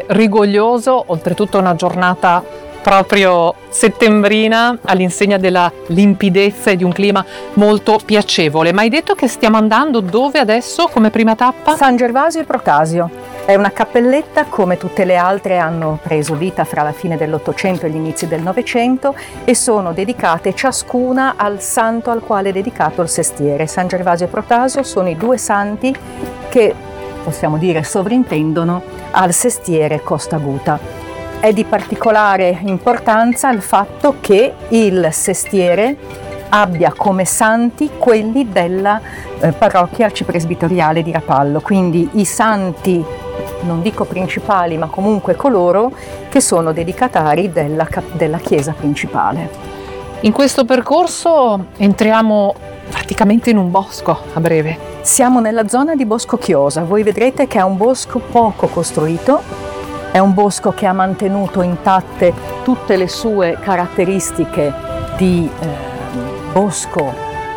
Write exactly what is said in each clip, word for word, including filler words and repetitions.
rigoglioso, oltretutto una giornata proprio settembrina all'insegna della limpidezza e di un clima molto piacevole. Ma hai detto che stiamo andando dove adesso come prima tappa? San Gervasio e Protasio. È una cappelletta, come tutte le altre hanno preso vita fra la fine dell'Ottocento e gli inizi del Novecento, e sono dedicate ciascuna al santo al quale è dedicato il sestiere. San Gervasio e Protasio sono i due santi che, possiamo dire, sovrintendono al sestiere Costa Aguta. È di particolare importanza il fatto che il sestiere abbia come santi quelli della eh, parrocchia arcipresbiteriale di Rapallo, quindi i santi, non dico principali, ma comunque coloro che sono dedicatari della, della chiesa principale. In questo percorso entriamo praticamente in un bosco a breve. Siamo nella zona di Bosco Chiosa. Voi vedrete che è un bosco poco costruito, è un bosco che ha mantenuto intatte tutte le sue caratteristiche di eh, bosco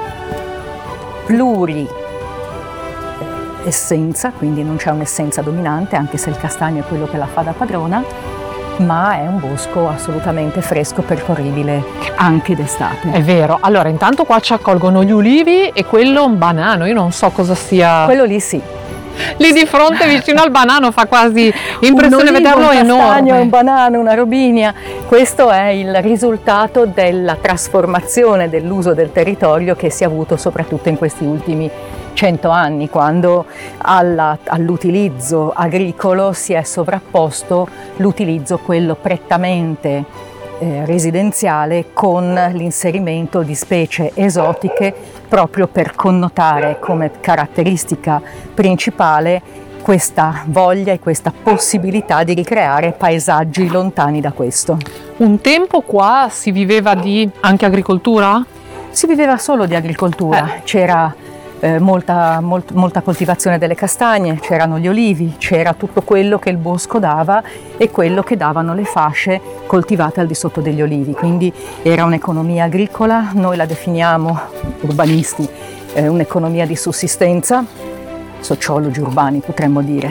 pluri essenza, quindi non c'è un'essenza dominante, anche se il castagno è quello che la fa da padrona, ma è un bosco assolutamente fresco, percorribile anche d'estate. È vero. Allora, intanto qua ci accolgono gli ulivi e quello un banano, io non so cosa sia. Quello lì sì. Lì di fronte vicino al banano fa quasi impressione un olivo, vederlo un enorme. Castagno, un banano, una robinia. Questo è il risultato della trasformazione dell'uso del territorio che si è avuto soprattutto in questi ultimi cento anni, quando alla, all'utilizzo agricolo si è sovrapposto l'utilizzo quello prettamente eh, residenziale con l'inserimento di specie esotiche, proprio per connotare come caratteristica principale questa voglia e questa possibilità di ricreare paesaggi lontani da questo. Un tempo qua si viveva di anche agricoltura? Si viveva solo di agricoltura, eh. c'era eh, molta, molt, molta coltivazione delle castagne, c'erano gli olivi, c'era tutto quello che il bosco dava e quello che davano le fasce coltivate al di sotto degli olivi, quindi era un'economia agricola, noi la definiamo, urbanisti, eh, un'economia di sussistenza, sociologi urbani potremmo dire,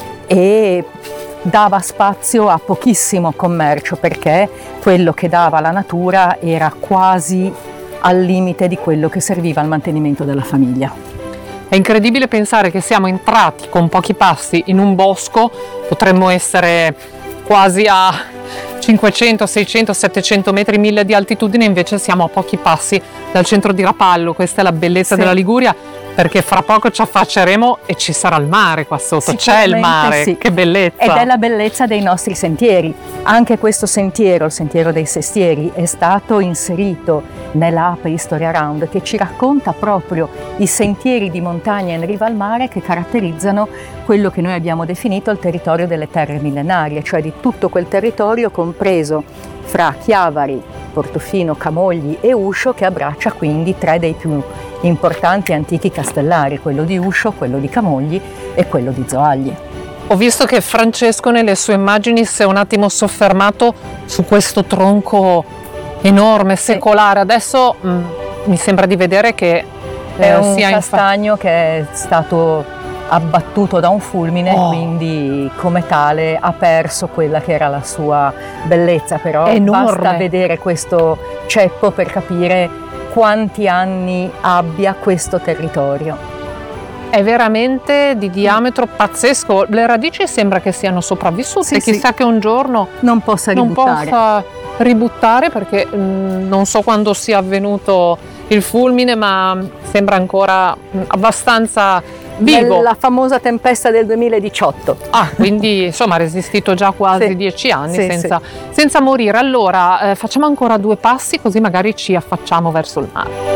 e dava spazio a pochissimo commercio perché quello che dava la natura era quasi al limite di quello che serviva al mantenimento della famiglia. È incredibile pensare che siamo entrati con pochi passi in un bosco, potremmo essere quasi a cinquecento, seicento, settecento metri, mille di altitudine, invece siamo a pochi passi dal centro di Rapallo. Questa è la bellezza sì. della Liguria, perché fra poco ci affacceremo e ci sarà il mare qua sotto, c'è il mare, sì. Che bellezza! Ed è la bellezza dei nostri sentieri. Anche questo sentiero, il sentiero dei sestieri, è stato inserito nella app History Around, che ci racconta proprio i sentieri di montagna in riva al mare che caratterizzano quello che noi abbiamo definito il territorio delle terre millenarie, cioè di tutto quel territorio compreso fra Chiavari, Portofino, Camogli e Uscio, che abbraccia quindi tre dei più importanti antichi castellari, quello di Uscio, quello di Camogli e quello di Zoagli. Ho visto che Francesco nelle sue immagini si è un attimo soffermato su questo tronco enorme, secolare. Adesso mh, mi sembra di vedere che eh, è un sia castagno infa- che è stato abbattuto da un fulmine, oh. quindi come tale ha perso quella che era la sua bellezza, però basta vedere questo ceppo per capire quanti anni abbia questo territorio. È veramente di diametro pazzesco, le radici sembra che siano sopravvissute, sì, chissà sì. che un giorno non possa ributtare, non possa ributtare perché mh, non so quando sia avvenuto il fulmine, ma sembra ancora mh, abbastanza vivo. La famosa tempesta del duemiladiciotto. Ah, quindi insomma ha resistito già quasi sì. dieci anni sì, senza, sì. senza morire. Allora eh, facciamo ancora due passi così magari ci affacciamo verso il mare.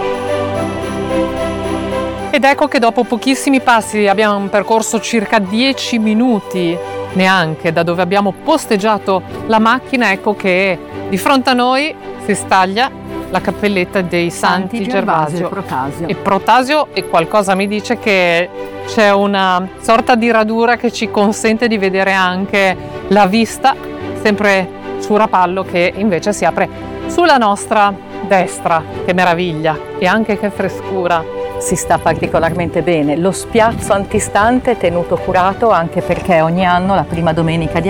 Ed ecco che dopo pochissimi passi abbiamo percorso circa dieci minuti neanche da dove abbiamo posteggiato la macchina, ecco che di fronte a noi si staglia la cappelletta dei Santi, Santi Gervasio e Protasio. E Protasio e qualcosa mi dice che c'è una sorta di radura che ci consente di vedere anche la vista, sempre su Rapallo, che invece si apre sulla nostra destra. Che meraviglia e anche che frescura! Si sta particolarmente bene. Lo spiazzo antistante è tenuto curato anche perché ogni anno la prima domenica di